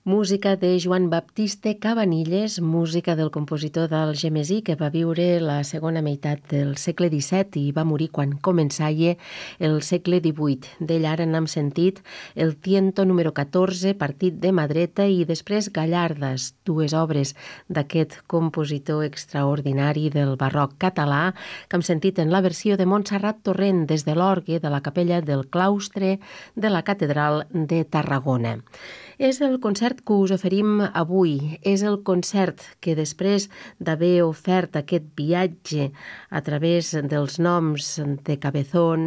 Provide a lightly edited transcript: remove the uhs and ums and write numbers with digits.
Música de Joan Baptiste Cabanilles, música del compositor d'Algemesí, que va viure la segona meitat del segle XVII i va morir quan començaia el segle XVIII. D'ell ara n'hem sentit el Tiento número 14, Partit de mà dreta, i després Gallardas, dues obres d'aquest compositor extraordinari del barroc català, que hem sentit en la versió de Montserrat Torrent des de l'orgue de la capella del claustre de la catedral de Tarragona. És el concert que us oferim avui. És el concert que després d'haver ofert aquest viatge a través dels noms de Cabezón,